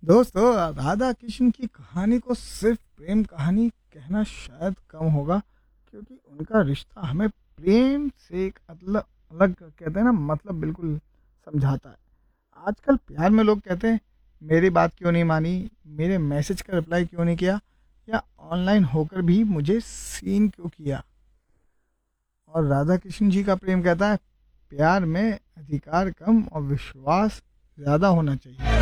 दोस्तों, राधा कृष्ण की कहानी को सिर्फ प्रेम कहानी कहना शायद कम होगा, क्योंकि उनका रिश्ता हमें प्रेम से एक अलग अलग कहते हैं ना, मतलब बिल्कुल समझाता है। आजकल प्यार में लोग कहते हैं मेरी बात क्यों नहीं मानी, मेरे मैसेज का रिप्लाई क्यों नहीं किया, या ऑनलाइन होकर भी मुझे सीन क्यों किया। और राधा कृष्ण जी का प्रेम कहता है प्यार में अधिकार कम और विश्वास ज़्यादा होना चाहिए।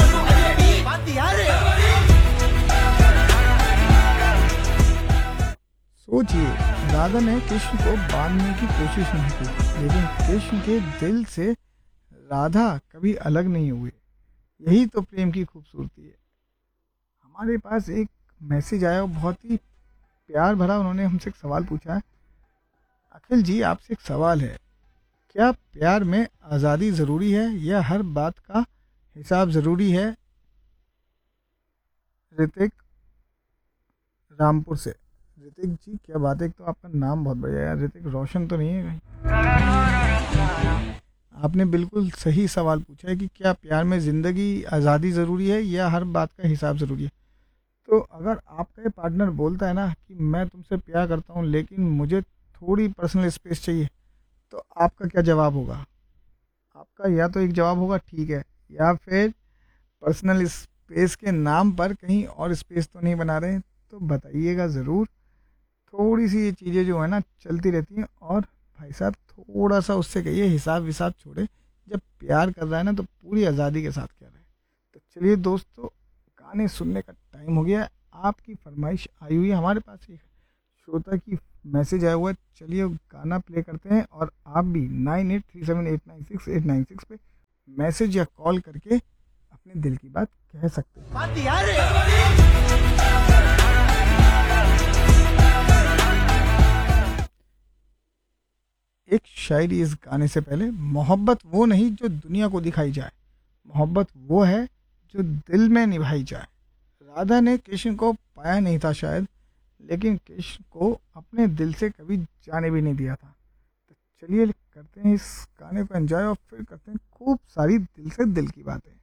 सोचिए, राधा ने कृष्ण को बांधने की कोशिश नहीं की, लेकिन कृष्ण के दिल से राधा कभी अलग नहीं हुए। यही तो प्रेम की खूबसूरती है। हमारे पास एक मैसेज आया, वो बहुत ही प्यार भरा। उन्होंने हमसे एक सवाल पूछा है। अखिल जी, आपसे एक सवाल है, क्या प्यार में आज़ादी ज़रूरी है या हर बात का हिसाब ज़रूरी है? ऋतिक, रामपुर से। ऋतिक जी, क्या बात है, एक तो आपका नाम बहुत बढ़िया है यार। ऋतिक रोशन तो नहीं है कहीं? आपने बिल्कुल सही सवाल पूछा है कि क्या प्यार में ज़िंदगी आज़ादी ज़रूरी है या हर बात का हिसाब ज़रूरी है। तो अगर आपका ये पार्टनर बोलता है ना कि मैं तुमसे प्यार करता हूँ लेकिन मुझे थोड़ी पर्सनल स्पेस चाहिए, तो आपका क्या जवाब होगा? आपका या तो एक जवाब होगा ठीक है, या फिर पर्सनल स्पेस के नाम पर कहीं और स्पेस तो नहीं बना रहे। तो बताइएगा ज़रूर। थोड़ी सी ये चीज़ें जो है ना चलती रहती हैं। और भाई साहब, थोड़ा सा उससे कहिए हिसाब विसाब छोड़े। जब प्यार कर रहा है ना तो पूरी आज़ादी के साथ कह रहा है। तो चलिए दोस्तों, गाने सुनने का टाइम हो गया है। आपकी फरमाइश आई हुई है, हमारे पास एक श्रोता की मैसेज आया हुआ है। चलिए गाना प्ले करते हैं। और आप भी 9837896896 पे मैसेज या कॉल करके अपने दिल की बात कह सकते हैं। एक शायरी इस गाने से पहले। मोहब्बत वो नहीं जो दुनिया को दिखाई जाए, मोहब्बत वो है जो दिल में निभाई जाए। राधा ने कृष्ण को पाया नहीं था शायद, लेकिन कृष्ण को अपने दिल से कभी जाने भी नहीं दिया था। तो चलिए करते हैं इस गाने को एंजॉय, और फिर करते हैं खूब सारी दिल से दिल की बातें।